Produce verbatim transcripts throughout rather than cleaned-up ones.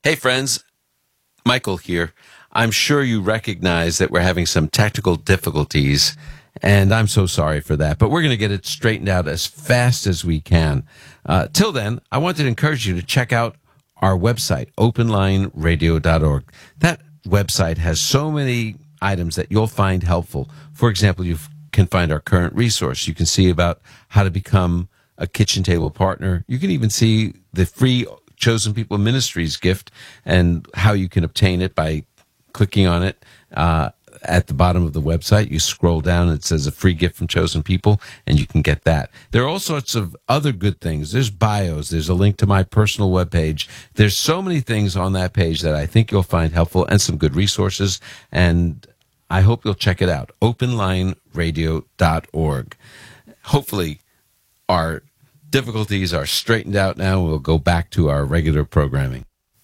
Hey, friends. Michael here. I'm sure you recognize that we're having some technical difficulties, and I'm so sorry for that, but we're going to get it straightened out as fast as we can. Uh, till then, I wanted to encourage you to check out our website, open line radio dot org. That website has so many items that you'll find helpful. For example, you can find our current resource. You can see about how to become a kitchen table partner. You can even see the free Chosen People Ministries gift and how you can obtain it by clicking on it uh, at the bottom of the website. You scroll down and it says a free gift from Chosen People, and you can get that. There are all sorts of other good things. There's bios. There's a link to my personal webpage. There's so many things on that page that I think you'll find helpful and some good resources, and I hope you'll check it out, open line radio dot org. Hopefully, our difficulties are straightened out now. We'll go back to our regular programming.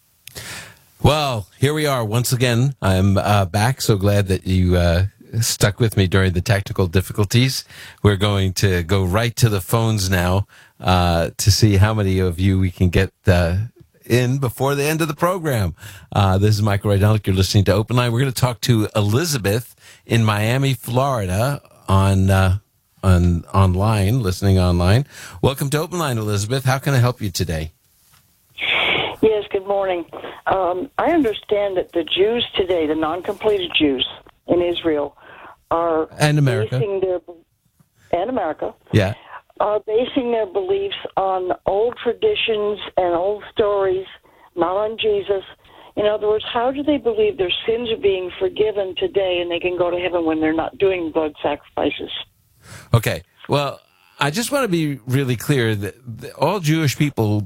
Well, here we are once again. I'm uh, back. So glad that you uh, stuck with me during the technical difficulties. We're going to go right to the phones now uh, to see how many of you we can get uh, in before the end of the program. Uh, this is Michael Rydelnik. You're listening to Open Line. We're going to talk to Elizabeth in Miami, Florida on uh, on online, listening online. Welcome to Open Line, Elizabeth. How can I help you today? Yes, good morning. Um, I understand that the Jews today, the non-completed Jews in Israel, are and America, basing their, and America, yeah, are basing their beliefs on old traditions and old stories, not on Jesus. In other words, how do they believe their sins are being forgiven today and they can go to heaven when they're not doing blood sacrifices? Okay. Well, I just want to be really clear that all Jewish people,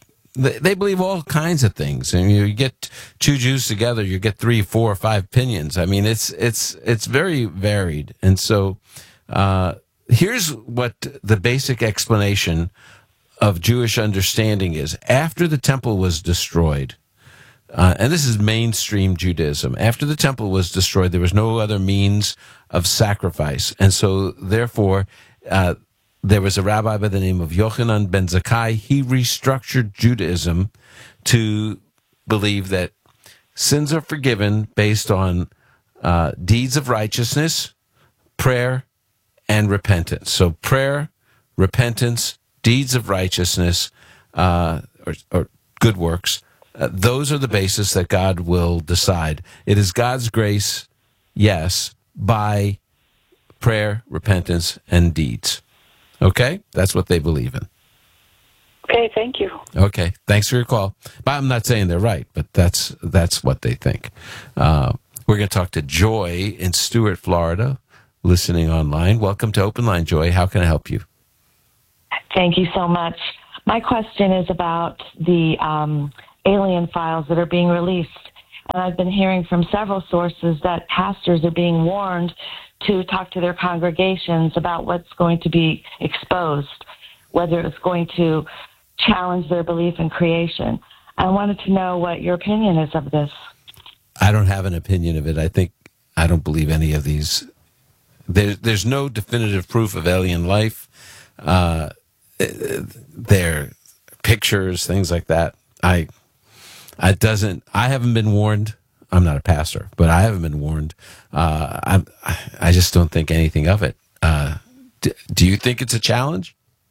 they believe all kinds of things. And you get two Jews together, you get three, four, five opinions. I mean, it's it's it's very varied. And so uh, here's what the basic explanation of Jewish understanding is. After the temple was destroyed, uh, and this is mainstream Judaism, after the temple was destroyed, there was no other means of sacrifice. And so, therefore, uh, there was a rabbi by the name of Yochanan ben Zakkai. He restructured Judaism to believe that sins are forgiven based on uh, deeds of righteousness, prayer, and repentance. So prayer, repentance, deeds of righteousness, uh, or, or good works, uh, those are the basis that God will decide. It is God's grace, yes, by prayer, repentance, and deeds. Okay? That's what they believe in. Okay, thank you. Okay, thanks for your call. But I'm not saying they're right, but that's that's what they think. Uh, we're going to talk to Joy in Stuart, Florida, listening online. Welcome to Open Line, Joy. How can I help you? Thank you so much. My question is about the um, alien files that are being released. And I've been hearing from several sources that pastors are being warned to talk to their congregations about what's going to be exposed, whether it's going to challenge their belief in creation. I wanted to know what your opinion is of this. I don't have an opinion of it. I think I don't believe any of these. There, there's no definitive proof of alien life. Uh, there pictures, things like that. I, I doesn't. I haven't been warned. I'm not a pastor, but I haven't been warned. Uh, I, I just don't think anything of it. Uh, do, do you think it's a challenge?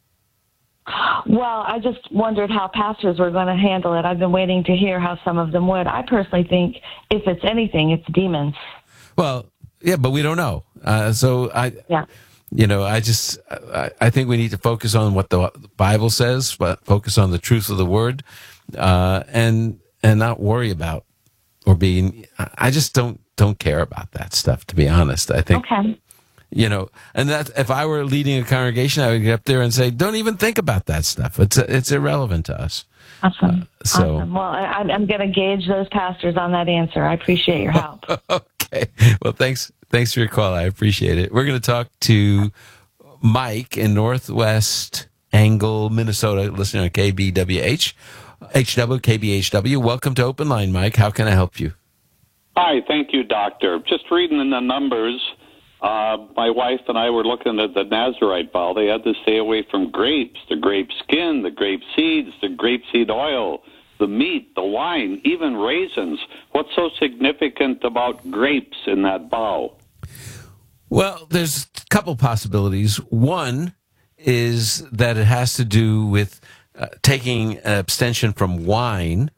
Well, I just wondered how pastors were going to handle it. I've been waiting to hear how some of them would. I personally think if it's anything, it's demons. Well, yeah, but we don't know. Uh, so I, yeah. you know, I just, I, I think we need to focus on what the Bible says, but focus on the truth of the word, uh, and, and not worry about or being, I just don't, don't care about that stuff, to be honest. I think, okay. you know, and that if I were leading a congregation, I would get up there and say, don't even think about that stuff. It's, it's irrelevant to us. Awesome. Uh, so, awesome. Well, I, I'm going to gauge those pastors on that answer. I appreciate your help. Okay. Well, thanks. Thanks for your call. I appreciate it. We're going to talk to Mike in Northwest Angle, Minnesota, listening on K B W H, H W, K B H W. Welcome to Open Line, Mike. How can I help you? Hi. Thank you, Doctor. Just reading in the numbers, uh, my wife and I were looking at the Nazarite vow. They had to stay away from grapes, the grape skin, the grape seeds, the grape seed oil, the meat, the wine, even raisins. What's so significant about grapes in that vow? Well, there's a couple possibilities. One is that it has to do with uh, taking an abstention from wine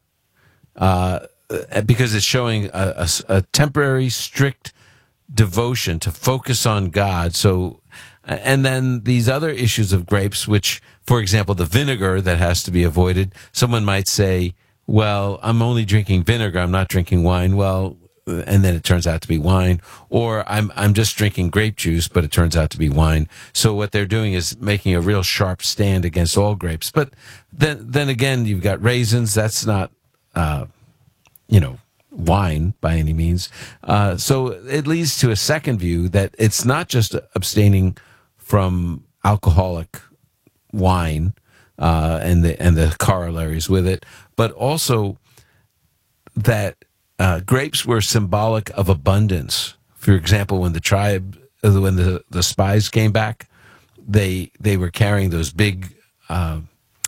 uh, because it's showing a, a, a temporary, strict devotion to focus on God. So, and then these other issues of grapes, which, for example, the vinegar that has to be avoided. Someone might say, well, I'm only drinking vinegar, I'm not drinking wine. Well, and then it turns out to be wine. Or I'm I'm just drinking grape juice, but it turns out to be wine. So what they're doing is making a real sharp stand against all grapes. But then then again, you've got raisins. That's not, uh, you know, wine by any means. Uh, so it leads to a second view that it's not just abstaining from alcoholic wine uh, and the and the corollaries with it, but also that uh, grapes were symbolic of abundance. For example, when the tribe, when the, the spies came back, they they were carrying those big uh,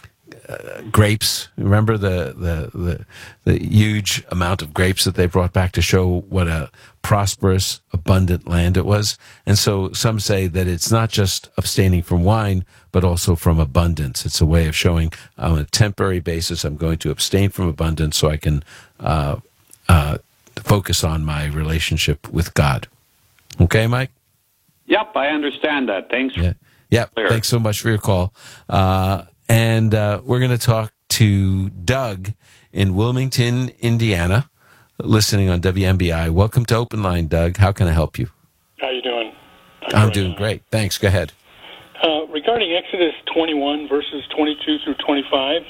uh, grapes. Remember the, the the the huge amount of grapes that they brought back to show what a prosperous, abundant land it was. And so some say that it's not just abstaining from wine, but also from abundance. It's a way of showing on a temporary basis I'm going to abstain from abundance so I can uh, uh, focus on my relationship with God. Okay, Mike? Yep, I understand that. Thanks. Yeah. Yep. Clear. Thanks so much for your call. Uh, and uh, we're going to talk to Doug in Wilmington, Indiana, listening on W M B I. Welcome to Open Line, Doug. How can I help you? How you doing? I'm, I'm doing great. Thanks. Go ahead. Uh, regarding Exodus twenty-one, verses twenty-two through twenty-five,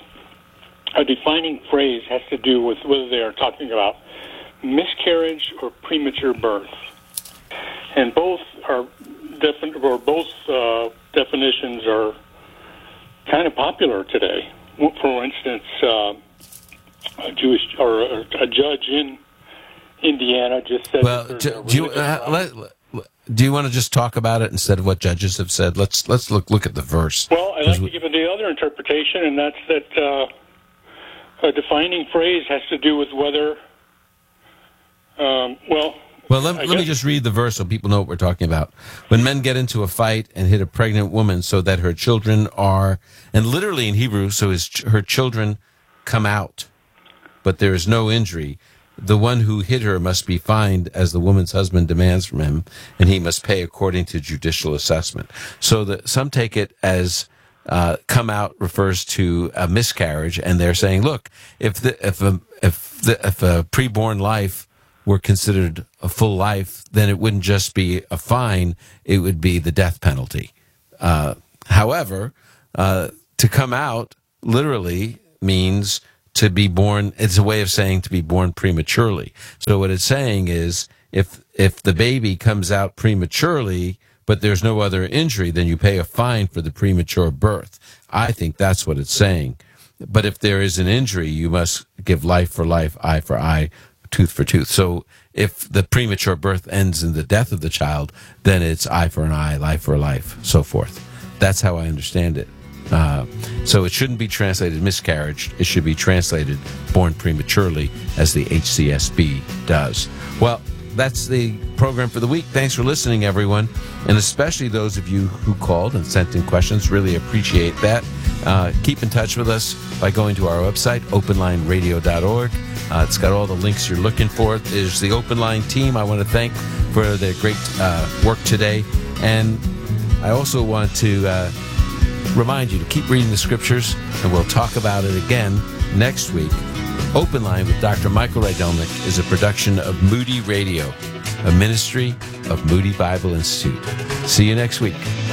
a defining phrase has to do with whether they are talking about miscarriage or premature birth. And both are defi- or both uh, definitions are kind of popular today. For instance, uh, a Jewish or a, a judge in Indiana just said. Well, do, do you uh, let, do you want to just talk about it instead of what judges have said? Let's let's look look at the verse. Well, I'd like we, to give it the other interpretation, and that's that uh, a defining phrase has to do with whether. Um, well. Well, let, let me just read the verse so people know what we're talking about. When men get into a fight and hit a pregnant woman so that her children are, and literally in Hebrew, so his, her children come out, but there is no injury, the one who hit her must be fined as the woman's husband demands from him, and he must pay according to judicial assessment. So that some take it as uh, come out refers to a miscarriage, and they're saying, look, if the, if a, if the, if a preborn life were considered a full life, then it wouldn't just be a fine, it would be the death penalty. Uh, however, uh, to come out literally means to be born, it's a way of saying to be born prematurely. So what it's saying is if if the baby comes out prematurely, but there's no other injury, then you pay a fine for the premature birth. I think that's what it's saying. But if there is an injury, you must give life for life, eye for eye, tooth for tooth. So if the premature birth ends in the death of the child, then it's eye for an eye, life for a life, so forth. That's how I understand it. Uh, so it shouldn't be translated miscarriage. It should be translated born prematurely, as the H C S B does. Well, that's the program for the week. Thanks for listening, everyone, and especially those of you who called and sent in questions. Really appreciate that. Uh, keep in touch with us by going to our website, open line radio dot org. Uh, it's got all the links you're looking for. There's the Open Line team I want to thank for their great uh, work today. And I also want to uh, remind you to keep reading the scriptures, and we'll talk about it again next week. Open Line with Doctor Michael Rydelnik is a production of Moody Radio, a ministry of Moody Bible Institute. See you next week.